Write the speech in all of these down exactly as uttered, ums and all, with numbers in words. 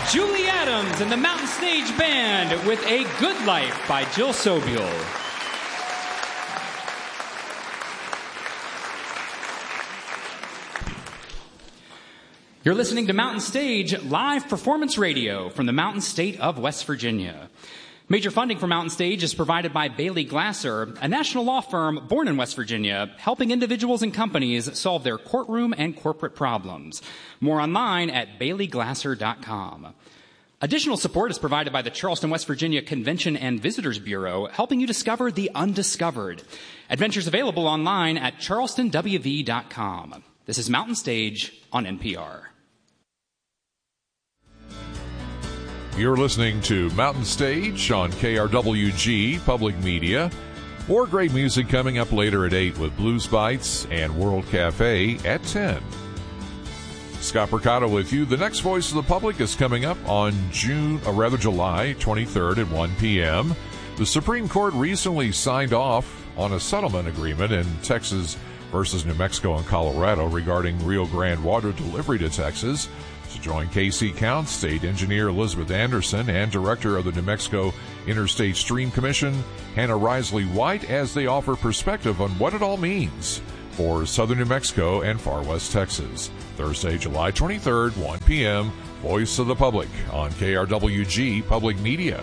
Julie Adams and the Mountain Stage Band with A Good Life by Jill Sobule. You're listening to Mountain Stage, live performance radio from the Mountain State of West Virginia. Major funding for Mountain Stage is provided by Bailey Glasser, a national law firm born in West Virginia, helping individuals and companies solve their courtroom and corporate problems. More online at bailey glasser dot com. Additional support is provided by the Charleston, West Virginia Convention and Visitors Bureau, helping you discover the undiscovered. Adventures available online at charleston w v dot com. This is Mountain Stage on N P R. You're listening to Mountain Stage on K R W G Public Media. More great music coming up later at eight with Blues Bites and World Cafe at ten. Scott Percato with you. The next Voice of the Public is coming up on June, or rather July twenty-third at one p.m. The Supreme Court recently signed off on a settlement agreement in Texas versus New Mexico and Colorado regarding Rio Grande water delivery to Texas. To join K C Counts, State Engineer Elizabeth Anderson and Director of the New Mexico Interstate Stream Commission, Hannah Risley White, as they offer perspective on what it all means for southern New Mexico and far west Texas. Thursday, July twenty-third, one p.m., Voice of the Public on K R W G Public Media.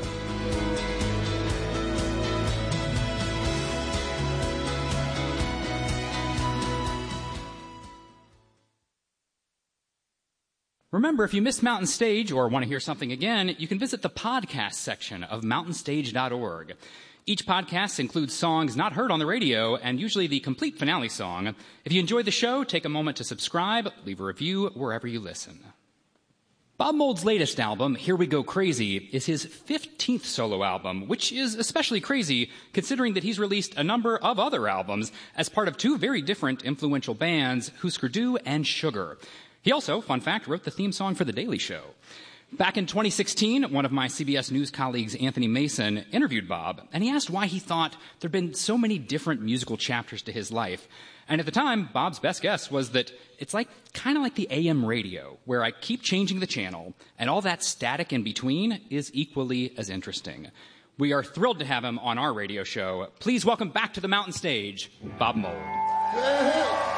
Remember, if you missed Mountain Stage or want to hear something again, you can visit the podcast section of mountain stage dot org. Each podcast includes songs not heard on the radio and usually the complete finale song. If you enjoyed the show, take a moment to subscribe, leave a review wherever you listen. Bob Mould's latest album, Here We Go Crazy, is his fifteenth solo album, which is especially crazy considering that he's released a number of other albums as part of two very different influential bands, Husker Du and Sugar. He also, fun fact, wrote the theme song for The Daily Show. Back in twenty sixteen, one of my C B S News colleagues, Anthony Mason, interviewed Bob, and he asked why he thought there'd been so many different musical chapters to his life. And at the time, Bob's best guess was that it's like kind of like the A M radio, where I keep changing the channel, and all that static in between is equally as interesting. We are thrilled to have him on our radio show. Please welcome back to the Mountain Stage, Bob Mould.